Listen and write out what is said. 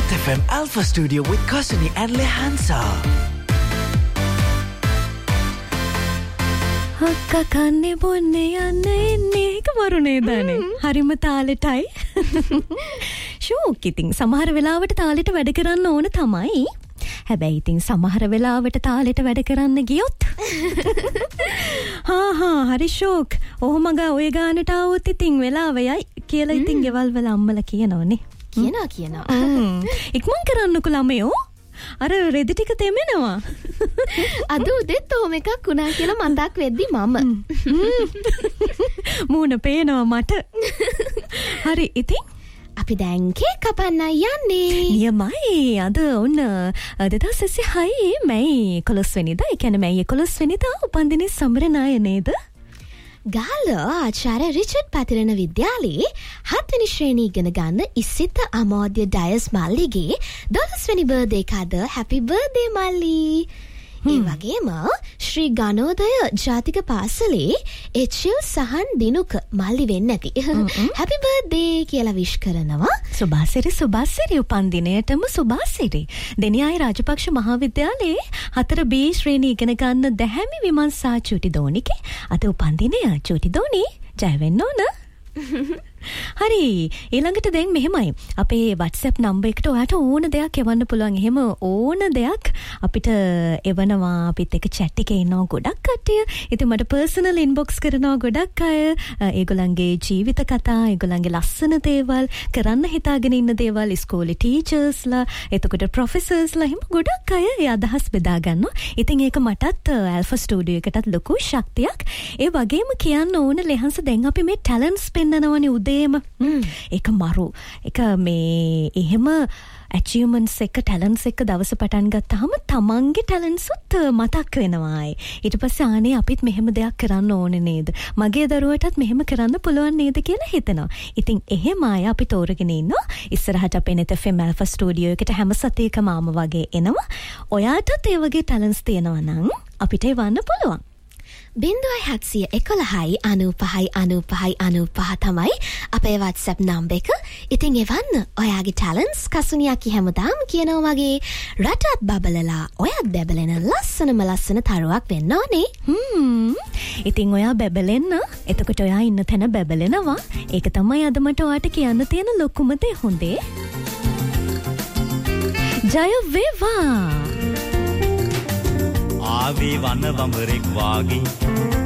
Peneth FM Alpha Studio with Kasuni and Lehansa. Hakka kanne bonne yanne inne එක වරුනේ දානේ. හරිම තාලෙටයි. ෂෝක් ඉතින් සමහර වෙලාවට තාලෙට වැඩ කරන්න ඕන තමයි. හැබැයි ඉතින් සමහර වෙලාවට තාලෙට වැඩ කරන්න ගියොත් හරි ෂෝක්. ඔහොම ඔය ගානට ආවොත් ඉතින් වෙලාව යයි කියලා ඉතින් ගෙවල් වල අම්මලා කියනවනේ. කියනවා. ඉක්මන් කරන්නකෝ ළමයෝ. අර රෙදි ටික තෙමෙනවා. අද උදේත් ඔහොම එකක් වුණා කියලා මතක් වෙද්දි මම මූණ පේනවා මට. හරි ඉතින් අපි දැන් කේක් කපන්න යන්නේ. නියමයි. අද ඔන්න 2026 මැයි 11 වෙනිදා. ඒ කියන්නේ මැයි 11 වෙනිදා උපන්දිනේ සමරන අය නේද? ගාල්ල ආචාර්ය රිචඩ් පතිරණ විද්‍යාලයේ 7 වෙනි ශ්‍රේණිය ඉගෙන ගන්න ඉසිත අමෝද්‍ය ඩයස් මල්ලිගේ 12 වෙනි බර්ත්ඩේ එක අද. හැපි බර්ත්ඩේ මල්ලි. ඒ වගේම ශ්‍රී ගණෝදය ජාතික පාසලේ එච්.එල්. සහන් දිනුක මල්ලි වෙන්න ඇති. හැපි බර්ත්ඩේ කියලා විශ් කරනවා. සුභාසිරි උපන්දිනයටම සුභාසිරි. දෙනියායි රාජපක්ෂ මහාවිද්‍යාලයේ 4B ශ්‍රේණිය ඉගෙන ගන්න දැහැමි විමර්ශා චූටි දෝනිගේ අද උපන්දිනය. චූටි දෝනි ජය වෙන්න ඕන. හරි ඊළඟට දැන් මෙහෙමයි අපේ WhatsApp නම්බර් එකට ඔයාට ඕන දෙයක් එවන්න පුළුවන්. එහෙම ඕන දෙයක් අපිට එවනවා. අපිත් එක්ක chat එකේ ඉන්නවා ගොඩක් කට්ටිය. ඉතින් මට personal inbox කරනවා ගොඩක් අය. ඒගොල්ලන්ගේ ජීවිත කතා, ඒගොල්ලන්ගේ ලස්සන දේවල්, කරන්න හිතාගෙන ඉන්න දේවල්, ඉස්කෝලේ ටීචර්ස්ලා, එතකොට ප්‍රොෆෙසර්ස්ලා එහෙම ගොඩක් අය ඒ අදහස් බෙදා ගන්නවා. ඉතින් ඒක මටත් Alpha Studio එකටත් ලොකු ශක්තියක්. ඒ වගේම කියන්න ඕන ලෙහන්ස දැන් අපි මේ talents පෙන්නනවනේ උදේම. ඒක මරු. ඒක මේ එහෙම achievements එක talents එක දවස පටන් ගත්තාම තමන්ගේ talents උත් මතක් වෙනවායි. ඊට පස්සේ ආනේ අපිත් මෙහෙම දෙයක් කරන්න ඕනේ නේද? මගේ දරුවටත් මෙහෙම කරන්න පුළුවන් නේද කියලා හිතනවා. ඉතින් එහෙම අය අපි තෝරගෙන ඉන්නවා. ඉස්සරහට අපේ Peneth FM Alpha Studio එකට හැම සතියකම ආම වගේ එනවා. ඔයාටත් ඒ වගේ talents තියෙනවා නම් අපිට එවන්න පුළුවන්. 0711959595 තමයි අපේ WhatsApp නම්බර් එක. ඉතින් එවන්න ඔයාගේ talents කසුනියක් හැමදාම කියනවා වගේ රටත් බබලලා ඔයත් බබලෙන ලස්සන තරුවක් වෙන්න ඕනේ. ඉතින් ඔයා බබලෙන්න. එතකොට ඔයා ඉන්න තැන බබලෙනවා. ඒක තමයි අද මට ඔයාට කියන්න තියෙන ලොකුම දේ. හොඳේ. ජය වේවා. ආවේ වන වඹරෙක් වාගේ